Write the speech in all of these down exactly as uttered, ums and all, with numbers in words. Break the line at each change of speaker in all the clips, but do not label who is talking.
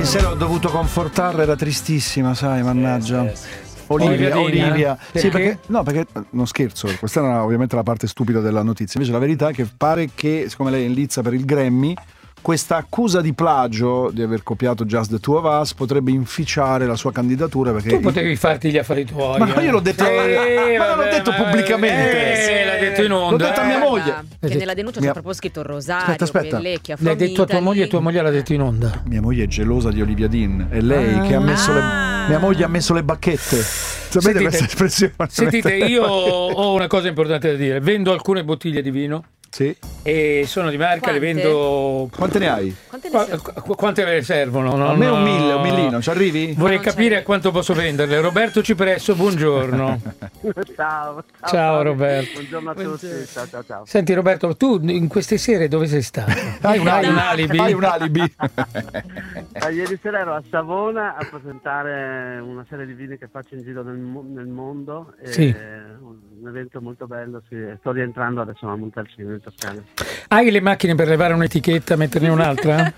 sincero, ho dovuto confortarla, era tristissima, sai, mannaggia. Olivia, Olivia.
Perché?
Sì, perché, no, perché non scherzo, questa è una, ovviamente la parte stupida della notizia. Invece la verità è che pare che, siccome lei è in lizza per il Grammy, questa accusa di plagio, di aver copiato Just the Two of Us, potrebbe inficiare la sua candidatura. Perché
tu potevi farti gli affari tuoi.
Ma eh. io l'ho detto,
eh,
ma l'ho detto pubblicamente.
Eh, l'ha detto in onda.
L'ho detto a mia moglie.
Che nella denuncia c'è proprio scritto Rosario,
aspetta, aspetta.
Pellecchia,
L'hai detto a tua moglie e tua moglie l'ha detto in onda.
Mia moglie è gelosa di Olivia Dean. È lei ah. che ha messo le. Mia moglie ha messo le bacchette. Sapete
sentite,
questa espressione?
Sentite, io ho una cosa importante da dire. Vendo alcune bottiglie di vino.
Sì.
E sono di marca,
Quante?
le vendo.
Quante ne hai?
Quante ne
Qu- quante ne servono? Non,
a me un mille, un millino, ci arrivi?
Vorrei
non
capire a quanto posso venderle. Roberto Cipresso, buongiorno.
Ciao, ciao,
ciao Roberto.
Buongiorno a tutti. Ciao, ciao, ciao.
Senti Roberto, tu in queste sere dove sei stato?
Hai un alibi?
un alibi?
Hai un alibi?
Ah, ieri sera ero a Savona a presentare una serie di vini che faccio in giro nel, nel mondo. E
sì.
Un evento molto bello, sì. Sto rientrando adesso a Montalcino in Toscana.
Hai le macchine per levare un'etichetta e metterne un'altra?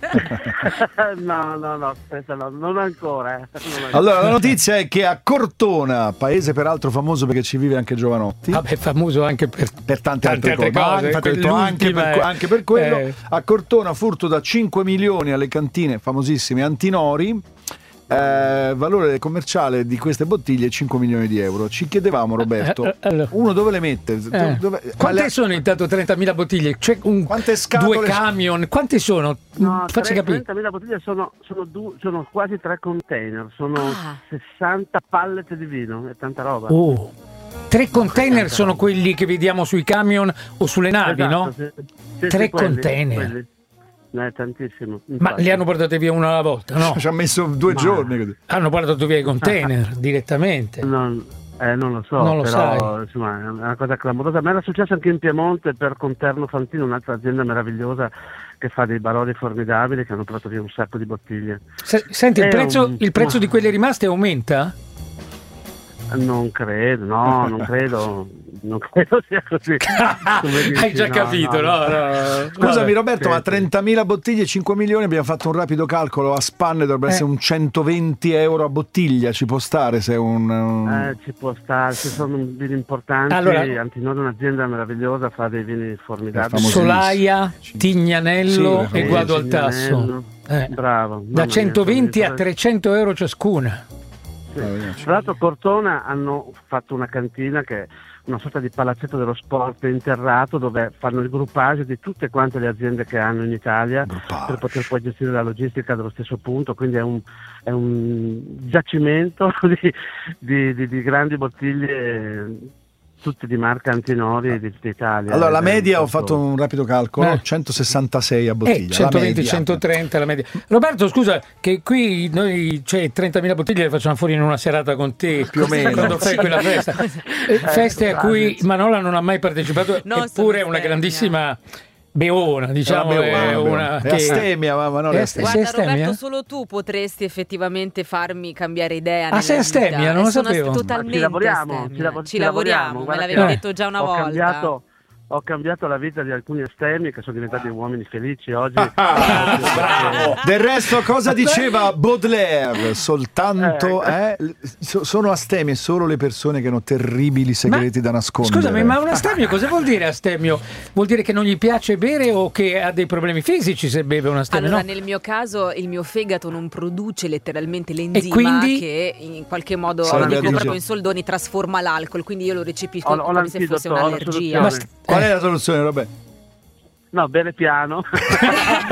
no, no, no, aspetta, no, non ancora. Eh. Non
allora, la notizia è che a Cortona, paese peraltro famoso perché ci vive anche Giovanotti.
Vabbè, famoso anche per,
per tante,
tante
altre,
altre
cose.
cose.
Infatti, ho detto anche, per, anche per quello. Eh. A Cortona, furto da cinque milioni alle cantine famosissime Antinori. Eh, valore commerciale di queste bottiglie cinque milioni di euro. Ci chiedevamo, Roberto,
eh, allora.
uno dove le mette?
Eh.
Dove,
quante
le...
sono intanto trentamila bottiglie? C'è un,
quante scatole?
Due camion? Quante sono?
No,
Facci capire.
trentamila bottiglie sono, sono, du, sono quasi tre container, sono
ah.
sessanta pallet di vino, è tanta roba.
Oh. Tre container sono quelli che vediamo sui camion o sulle navi,
esatto,
no?
Sì, sì,
tre
sì, quelli,
container.
Quelli. No, è tantissimo.
Ma
infatti.
li hanno portati via una alla volta, no?
Ci ha messo due
Ma...
giorni.
Hanno portato via i container direttamente.
Non, eh, non lo so,
non lo
però
sai.
Insomma, è una cosa clamorosa. Ma era successo anche in Piemonte per Conterno Fantino, un'altra azienda meravigliosa che fa dei baroli formidabili che hanno portato via un sacco di bottiglie.
Se, senti, il prezzo,
un...
il prezzo di quelle rimaste aumenta?
Non credo, no, non credo. Non credo sia così.
Hai già
no,
capito, no?
no, no.
no.
Scusami Roberto,
sì,
ma
sì.
trentamila bottiglie, cinque milioni, abbiamo fatto un rapido calcolo, a spanne dovrebbe
eh.
essere un centoventi euro a bottiglia, ci può stare se è un... un...
Eh, ci può stare, ci sono vini importanti,
allora,
Antinori è un'azienda meravigliosa, fa dei vini formidabili.
Solaia, Tignanello
sì,
e Guado al
Tignanello.
Tasso. Eh.
Bravo.
Da centoventi
mia,
a trecento euro ciascuna.
Sì. Tra l'altro Cortona hanno fatto una cantina che è una sorta di palazzetto dello sport interrato dove fanno il groupage di tutte quante le aziende che hanno in Italia groupage. Per poter poi gestire la logistica dello stesso punto, quindi è un, è un giacimento di, di, di, di grandi bottiglie tutte di marca Antinori d'Italia.
Allora la media, ho fatto un rapido calcolo, eh. centosessantasei a bottiglia.
Eh, centoventi centotrenta la media. Roberto, scusa, che qui noi cioè, trentamila bottiglie le facciamo fuori in una serata con te,
più o meno.
Quando fai quella festa. Eh, feste a cui Manola non ha mai partecipato,
no,
eppure è una grandissima beona, diciamo, è,
beona,
è una
è
che...
astemia, ma non è astemia.
Guarda
astemia?
Roberto, solo tu potresti effettivamente farmi cambiare idea.
Ah, sei astemia?
Vita.
Non lo
sono
sapevo.
Totalmente
ci lavoriamo,
astemia.
ci, lav-
ci
ci
lavoriamo,
lavoriamo.
me l'avevi
Eh.
detto già una
ho
volta.
Cambiato, ho cambiato la vita di alcuni astemi che sono diventati uomini felici oggi.
Ah, bravo. Del resto cosa diceva Baudelaire? Soltanto eh, so- sono astemie solo le persone che hanno terribili segreti
ma,
da nascondere.
Scusami, ma un astemio cosa vuol dire astemio? Vuol dire che non gli piace bere o che ha dei problemi fisici se beve un astemio?
Allora,
no?
nel mio caso il mio fegato non produce letteralmente l'enzima
quindi?
che in qualche modo,
Sarebbe
lo dico
addirittura-
proprio in soldoni, trasforma l'alcol, quindi io lo recepisco
Ho- ho
come se fosse
l'antidoto, ho la
un'allergia.
soluzione.
Ma
Qual è la soluzione, Roberto?
No, bere piano.